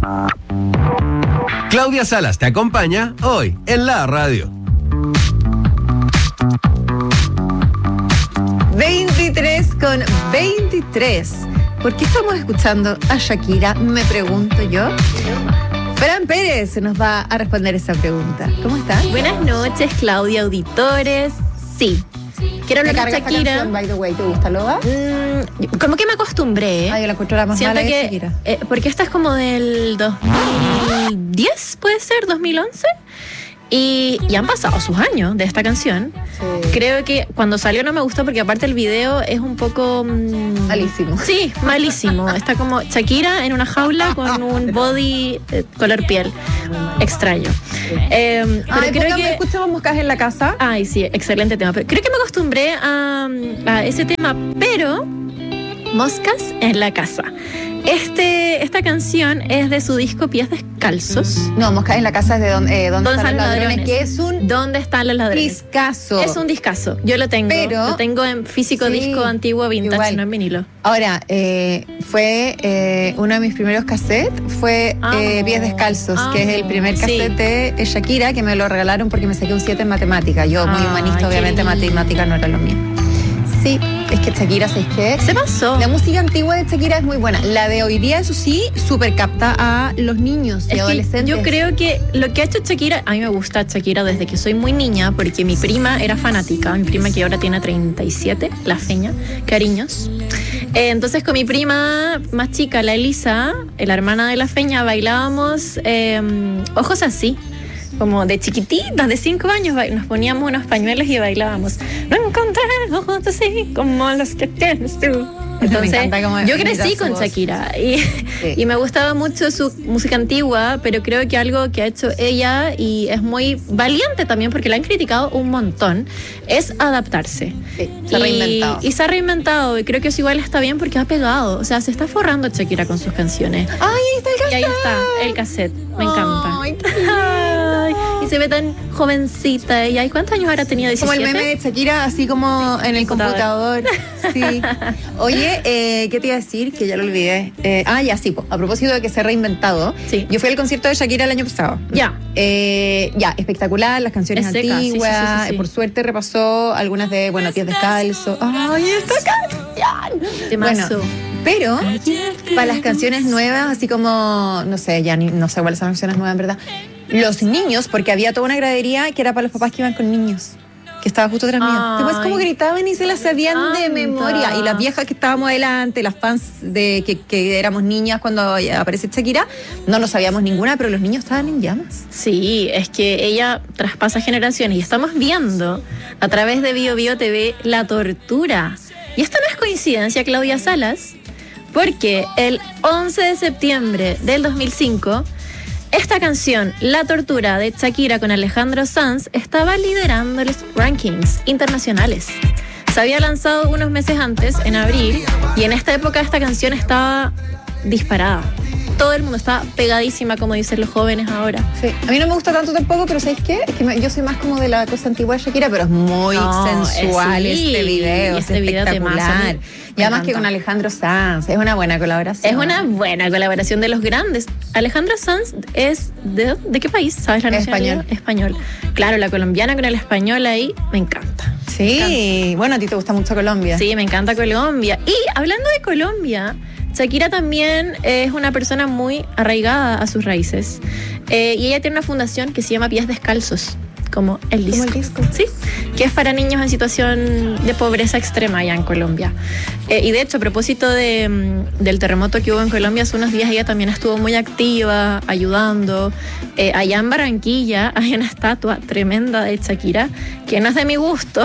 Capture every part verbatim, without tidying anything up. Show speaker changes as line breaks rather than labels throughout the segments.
Claudia Salas te acompaña hoy en la radio.
veintitrés con veintitrés. ¿Por qué estamos escuchando a Shakira? Me pregunto yo. Fran Pérez nos va a responder esa pregunta. ¿Cómo estás?
Buenas noches, Claudia, auditores. Sí. Quiero hablar de Shakira.
Canción, by the way, ¿te gusta, Loba?
Mm, como que me acostumbré.
Ah, yo la encuentro la más
Siento
mala
que,
de Shakira.
Eh, porque esta es como del dos mil diez, puede ser, dos mil once. Y, y han pasado sus años de esta canción.
Sí.
Creo que cuando salió no me gustó porque aparte el video es un poco... Mmm,
malísimo.
Sí, malísimo. Está como Shakira en una jaula con un body eh, color piel. Extraño. Eh, pero
Ay,
creo que...
escuchamos Moscas en la casa.
Ay, sí, excelente tema. Pero creo que me acostumbré a, a ese tema, pero Moscas en la casa. Este, esta canción es de su disco Pies Descalzos.
No, Moscas en la casa es de donde, eh, donde
¿Dónde
están los ladrones,
ladrones?
que es un
¿Dónde están los ladrones?
discazo.
Es un discazo. Yo lo tengo.
Pero,
lo tengo en físico,
sí,
disco antiguo, vintage,
igual.
no en vinilo.
Ahora, eh, fue eh, uno de mis primeros cassettes, fue
Amo,
eh, Pies Descalzos,
amo,
que es el primer cassette
sí.
de Shakira, que me lo regalaron porque me saqué un siete en matemática. Yo, muy
Ay,
humanista,
qué
obviamente,
lindo.
matemática no era lo mío. Sí, es que Shakira, ¿sabes qué?
Se pasó.
La música antigua de Shakira es muy buena. La de hoy día, eso sí, súper capta a los niños y
Es que
adolescentes.
yo creo que lo que ha hecho Shakira, a mí me gusta Shakira desde que soy muy niña, porque mi prima era fanática, mi prima que ahora tiene treinta y siete, la feña, cariños. Eh, entonces con mi prima más chica, la Elisa, la hermana de la feña, bailábamos eh, Ojos Así. Como de chiquititas, de cinco años, nos poníamos unos pañuelos y bailábamos. No encontré ojos así como los que tienes tú. Entonces, yo crecí con Shakira y, sí. y me gustaba mucho su música antigua, pero creo que algo que ha hecho ella, y es muy valiente también porque la han criticado un montón, es adaptarse.
Sí, se ha
y,
reinventado.
Y se ha reinventado, y creo que eso igual está bien porque ha pegado. O sea, se está forrando Shakira con sus canciones.
¡Ay, ahí está el cassette!
Y ahí está, el cassette. Me encanta.
¡Ay, qué
Ay, y se ve tan jovencita ella. ¿Y cuántos años ahora tenía? ¿diecisiete?
Como el meme de Shakira, así como
Sí,
en el computador. Sí. Oye, eh, ¿qué te iba a decir? Que ya lo olvidé. Eh, ah, ya, sí, po. A propósito de que se ha reinventado.
Sí.
Yo fui al concierto de Shakira el año pasado.
Ya.
Eh, ya, espectacular, las canciones
Es seca,
antiguas.
sí, sí, sí, sí.
Por suerte repasó algunas de, bueno, Pies Descalzos. ¡Ay, esta canción!
Temazo.
Bueno, pero para las canciones nuevas, así como, no sé, ya ni, no sé cuáles son las canciones nuevas, en verdad. Los niños, porque había toda una gradería que era para los papás que iban con niños, que estaba justo atrás mío.
Ay.
Después como gritaban y se las sabían de
Anda.
memoria. Y las viejas que estábamos adelante, las fans de que, que éramos niñas cuando aparece Shakira, no nos sabíamos ninguna, pero los niños estaban en llamas.
Sí, es que ella traspasa generaciones y estamos viendo a través de Bio Bio T V la tortura. Y esto no es coincidencia, Claudia Salas, porque el once de septiembre del dos mil cinco... esta canción, La Tortura, de Shakira con Alejandro Sanz, estaba liderando los rankings internacionales. Se había lanzado unos meses antes, en abril, y en esta época esta canción estaba disparada. Todo el mundo estaba pegadísima, como dicen los jóvenes ahora.
Sí. A mí no me gusta tanto tampoco, pero ¿sabes qué? Es que me, yo soy más como de la cosa antigua de Shakira, pero es muy
No,
sensual
eh, sí.
este video,
Y
es
este video
espectacular.
temazo,
Y además
me
que
encanta.
con Alejandro Sanz, es una buena colaboración.
Es una buena colaboración de los grandes. Alejandro Sanz es de, ¿de qué país? ¿Sabes la nacionalidad?
Español.
Español. Claro, la colombiana con el español ahí, me encanta.
Sí,
Me encanta.
bueno, a ti te gusta mucho Colombia.
Sí, me encanta Colombia. Y hablando de Colombia, Shakira también es una persona muy arraigada a sus raíces. Eh, y ella tiene una fundación que se llama Pies Descalzos, como el disco.
Como el disco.
Sí, que es para niños en situación de pobreza extrema allá en Colombia. Eh, y de hecho, a propósito de, mm, del terremoto que hubo en Colombia hace unos días, ella también estuvo muy activa, ayudando. Eh, allá en Barranquilla hay una estatua tremenda de Shakira, que no es de mi gusto,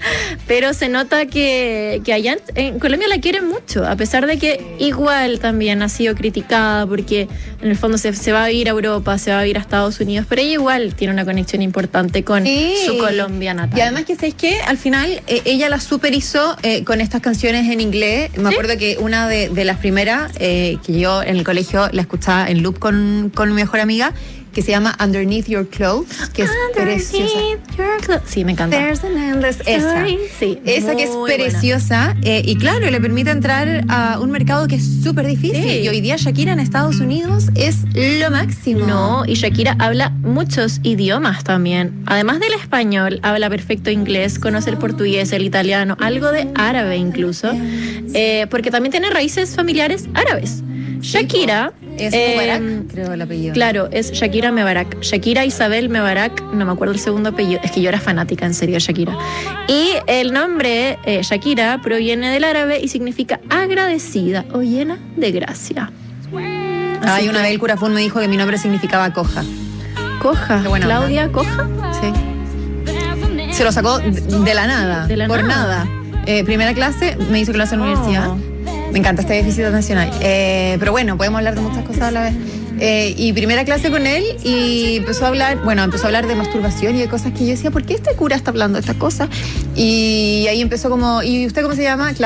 pero se nota que, que allá en, en Colombia la quieren mucho, a pesar de que igual también ha sido criticada, porque en el fondo se, se va a ir a Europa, se va a ir a Estados Unidos, pero ella igual tiene una conexión importante con
Sí.
su Colombia natal.
Y además que, ¿sabes qué? Al final, eh, ella la super hizo eh, con estas canciones en inglés. Me
¿Sí?
acuerdo que una de, de las primeras eh, que yo en el colegio la escuchaba en loop con, con mi mejor amiga, que se llama Underneath Your Clothes, que es preciosa.
Your clo- sí, me encanta.
There's an endless, esa.
Story. Sí,
Esa que es
muy
preciosa eh, y claro, le permite entrar a un mercado que es súper difícil.
Sí.
Y hoy día Shakira en Estados Unidos es lo máximo.
No, y Shakira habla muchos idiomas también. Además del español, habla perfecto inglés, conoce el portugués, el italiano, algo de árabe incluso, eh, porque también tiene raíces familiares árabes. Shakira...
Es
eh,
Mubarak, creo el apellido.
Claro, es Shakira Mebarak. Shakira Isabel Mebarak, no me acuerdo el segundo apellido, es que yo era fanática en serio de Shakira. Y el nombre eh, Shakira proviene del árabe y significa agradecida o llena de gracia.
Ay, una vez el curafún me dijo que mi nombre significaba coja.
Coja,
Qué buena
Claudia Coja.
Sí. Se lo sacó de la nada,
De la
por
nada.
nada. Eh, primera clase, me hizo clase en la
Oh.
universidad. Me encanta este déficit nacional. Eh, pero bueno, podemos hablar de muchas cosas a la vez. Eh, y primera clase con él y empezó a hablar, bueno, empezó a hablar de masturbación y de cosas que yo decía, ¿por qué este cura está hablando de estas cosas? Y ahí empezó como, ¿y usted cómo se llama?